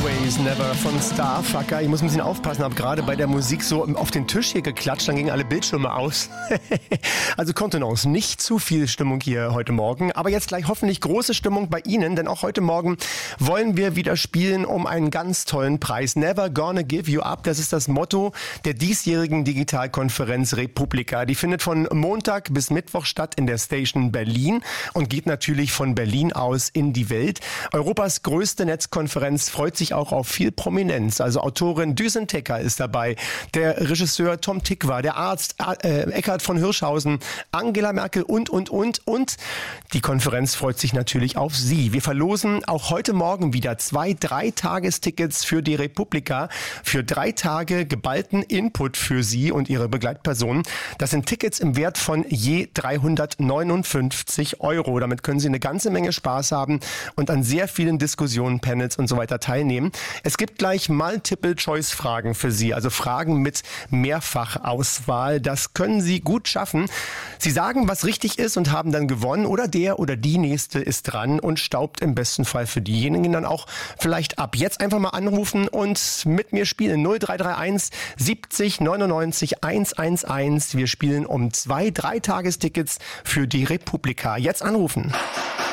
Always Never von Starfucker. Ich muss ein bisschen aufpassen, habe gerade bei der Musik so auf den Tisch hier geklatscht, dann gingen alle Bildschirme aus. Also Kontenance, nicht zu viel Stimmung hier heute Morgen, aber jetzt gleich hoffentlich große Stimmung bei Ihnen, denn auch heute Morgen wollen wir wieder spielen um einen ganz tollen Preis. Never gonna give you up, das ist das Motto der diesjährigen Digitalkonferenz Republika. Die findet von Montag bis Mittwoch statt in der Station Berlin und geht natürlich von Berlin aus in die Welt. Europas größte Netzkonferenz freut sich auch auf viel Prominenz. Also Autorin Düsen Tecker ist dabei, der Regisseur Tom Tykwer, der Arzt Eckhard von Hirschhausen, Angela Merkel und. Die Konferenz freut sich natürlich auf Sie. Wir verlosen auch heute Morgen wieder 2 3-Tagestickets für die Republika. Für 3 Tage geballten Input für Sie und Ihre Begleitpersonen. Das sind Tickets im Wert von je 359 €. Damit können Sie eine ganze Menge Spaß haben und an sehr vielen Diskussionen, Panels und so weiter teilnehmen. Es gibt gleich Multiple-Choice-Fragen für Sie, also Fragen mit Mehrfachauswahl. Das können Sie gut schaffen. Sie sagen, was richtig ist und haben dann gewonnen oder der oder die Nächste ist dran und staubt im besten Fall für diejenigen dann auch vielleicht ab. Jetzt einfach mal anrufen und mit mir spielen. 0331 70 99 111. Wir spielen um 2 3-Tagestickets für die Republika. Jetzt anrufen.